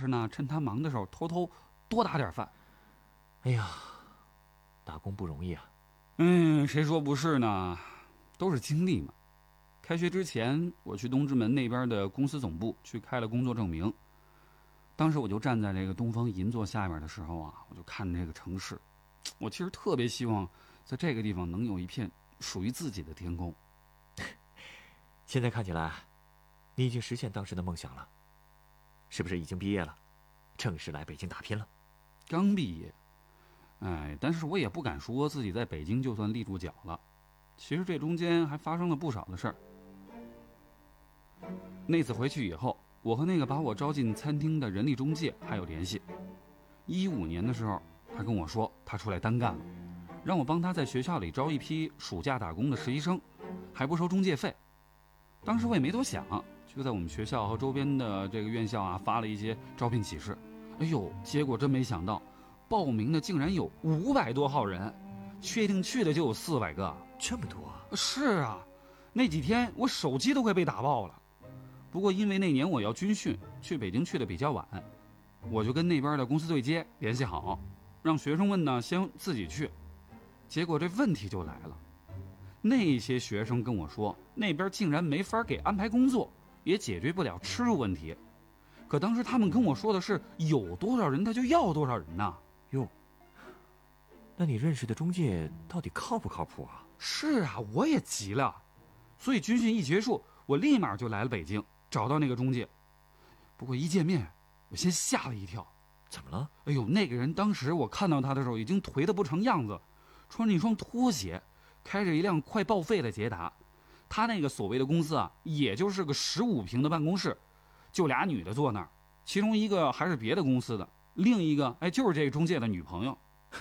是呢，趁他忙的时候偷偷多打点饭。 哎呀，打工不容易啊。 谁说不是呢？都是经历嘛。开学之前，我去东直门那边的公司总部去开了工作证明。当时我就站在这个东方银座下面的时候啊，我就看这个城市，我其实特别希望在这个地方能有一片属于自己的天空。 现在看起来，你已经实现当时的梦想了，是不是已经毕业了，正式来北京打拼了？ 刚毕业，但是我也不敢说自己在北京就算立住脚了。其实这中间还发生了不少的事儿。那次回去以后，我和那个把我招进餐厅的人力中介还有联系。15年的时候，他跟我说他出来单干了，让我帮他在学校里招一批暑假打工的实习生，还不收中介费。当时我也没多想，就在我们学校和周边的这个院校啊发了一些招聘启事。哎呦，结果真没想到，报名的竟然有500多号人，确定去的就有400个。 这么多啊？ 是啊，那几天我手机都快被打爆了。不过因为那年我要军训，去北京去的比较晚，我就跟那边的公司对接联系好，让学生们呢先自己去。结果这问题就来了，那些学生跟我说，那边竟然没法给安排工作，也解决不了吃住问题。可当时他们跟我说的是有多少人他就要多少人呢。 哟，那你认识的中介到底靠不靠谱啊？ 是啊，我也急了，所以军训一结束，我立马就来了北京，找到那个中介。不过一见面，我先吓了一跳。 怎么了？ 哎呦，那个人当时我看到他的时候已经颓得不成样子，穿着一双拖鞋，开着一辆快报废的捷达。他那个所谓的公司啊，也就是个15平的办公室，就俩女的坐那儿，其中一个还是别的公司的，另一个就是这个中介的女朋友。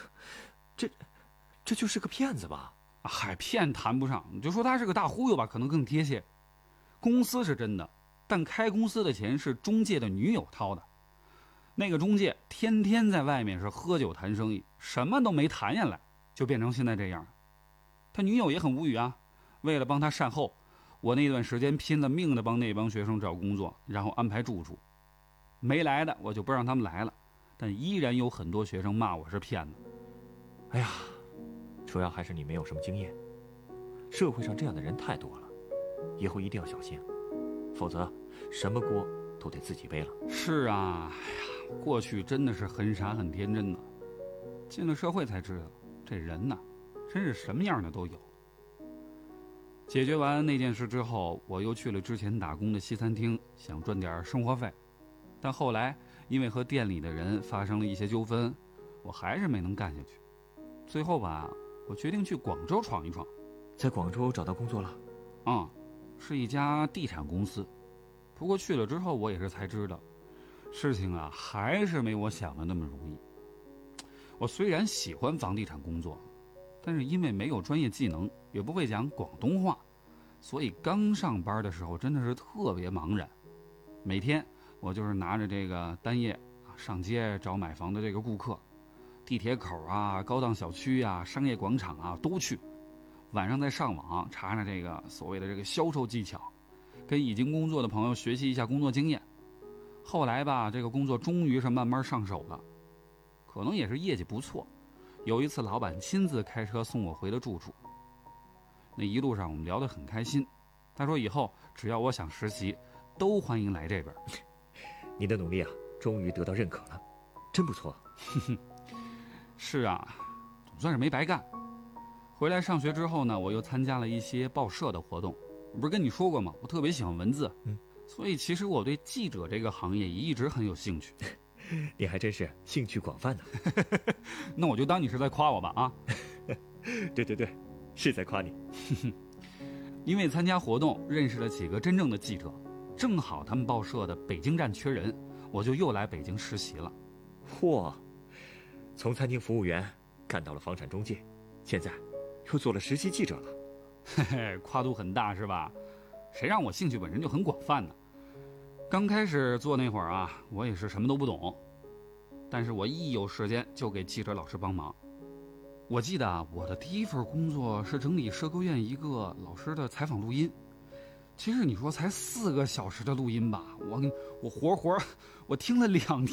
这就是个骗子吧？ 嗨，骗谈不上，你就说他是个大忽悠吧，可能更贴切。公司是真的，但开公司的钱是中介的女友掏的。那个中介天天在外面是喝酒谈生意，什么都没谈下来，就变成现在这样。他女友也很无语啊，为了帮他善后，我那段时间拼了命的帮那帮学生找工作，然后安排住处。没来的我就不让他们来了，但依然有很多学生骂我是骗子。 哎呀，主要还是你没有什么经验，社会上这样的人太多了，以后一定要小心，否则什么锅都得自己背了。 是啊，哎呀，过去真的是很傻很天真的，进了社会才知道，这人呐，真是什么样的都有。解决完那件事之后，我又去了之前打工的西餐厅，想赚点生活费，但后来因为和店里的人发生了一些纠纷，我还是没能干下去。最后吧，我决定去广州闯一闯。 在广州找到工作了？ 是一家地产公司。不过去了之后，我也是才知道，事情啊还是没我想的那么容易。我虽然喜欢房地产工作，但是因为没有专业技能，也不会讲广东话，所以刚上班的时候真的是特别茫然。每天我就是拿着这个单页上街找买房的这个顾客，地铁口啊、高档小区啊、商业广场啊都去。晚上再上网查查这个所谓的这个销售技巧，跟已经工作的朋友学习一下工作经验。后来吧，这个工作终于是慢慢上手了，可能也是业绩不错。有一次老板亲自开车送我回了住处，那一路上我们聊得很开心。他说以后只要我想实习，都欢迎来这边。 你的努力啊，终于得到认可了，真不错。 是啊，总算是没白干。回来上学之后呢，我又参加了一些报社的活动。我不是跟你说过吗？我特别喜欢文字，所以其实我对记者这个行业也一直很有兴趣。 你还真是兴趣广泛呢。 那我就当你是在夸我吧啊。 对，是在夸你。 因为参加活动认识了几个真正的记者，正好他们报社的北京站缺人，我就又来北京实习了。 嚯，从餐厅服务员干到了房产中介，现在又做了实习记者了。 嘿嘿，跨度很大是吧？谁让我兴趣本身就很广泛呢？刚开始做那会儿啊，我也是什么都不懂，但是我一有时间就给记者老师帮忙。我记得啊，我的第一份工作是整理社科院一个老师的采访录音。其实你说才4个小时的录音吧，我活我听了2天。